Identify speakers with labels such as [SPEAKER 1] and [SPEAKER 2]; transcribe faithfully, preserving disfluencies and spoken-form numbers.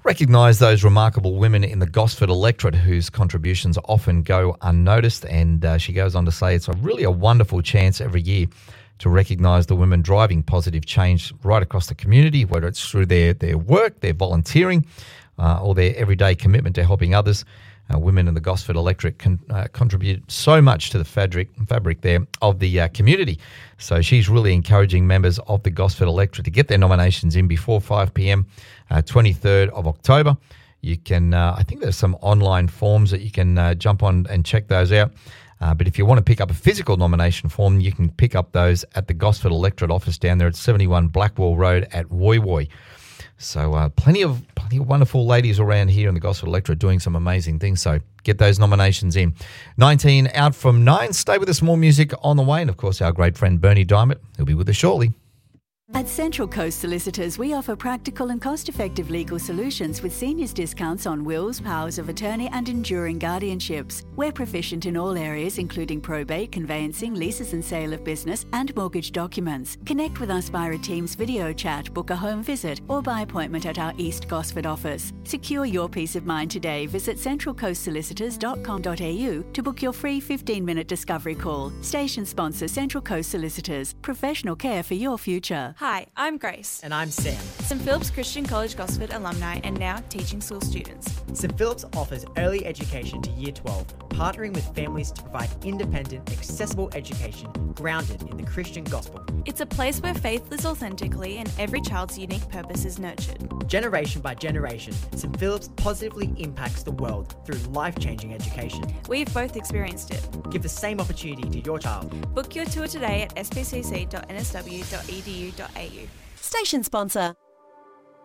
[SPEAKER 1] recognise those remarkable women in the Gosford electorate whose contributions often go unnoticed. And uh, she goes on to say it's a really a wonderful chance every year to recognise the women driving positive change right across the community, whether it's through their, their work, their volunteering, uh, or their everyday commitment to helping others. Uh, women in the Gosford electorate can uh, contribute so much to the fabric fabric there of the uh, community. So she's really encouraging members of the Gosford electorate to get their nominations in before five p.m, uh, twenty-third of October. You can, uh, I think there's some online forms that you can uh, jump on and check those out. Uh, but if you want to pick up a physical nomination form, you can pick up those at the Gosford electorate office down there at seventy-one Blackwall Road at Woy Woy. So uh, plenty of plenty of wonderful ladies around here in the Gosford electorate doing some amazing things. So get those nominations in. nineteen out from nine. Stay with us. More music on the way. And, of course, our great friend Bernie Diamond. He'll be with us shortly.
[SPEAKER 2] At Central Coast Solicitors, we offer practical and cost-effective legal solutions with seniors discounts on wills, powers of attorney and enduring guardianships. We're proficient in all areas including probate, conveyancing, leases and sale of business and mortgage documents. Connect with us via a Teams video chat, book a home visit or by appointment at our East Gosford office. Secure your peace of mind today. Visit central coast solicitors dot com dot a u to book your free fifteen minute discovery call. Station sponsor Central Coast Solicitors. Professional care for your future.
[SPEAKER 3] Hi, I'm Grace.
[SPEAKER 4] And I'm Sam.
[SPEAKER 3] Saint Philip's Christian College Gosford alumni and now teaching school students.
[SPEAKER 4] Saint Philip's offers early education to Year twelve, partnering with families to provide independent, accessible education grounded in the Christian gospel.
[SPEAKER 3] It's a place where faith lives authentically and every child's unique purpose is nurtured.
[SPEAKER 4] Generation by generation, Saint Philip's positively impacts the world through life-changing education.
[SPEAKER 3] We've both experienced it.
[SPEAKER 4] Give the same opportunity to your child.
[SPEAKER 3] Book your tour today at s p c c dot n s w dot e d u dot a u.
[SPEAKER 2] Station sponsor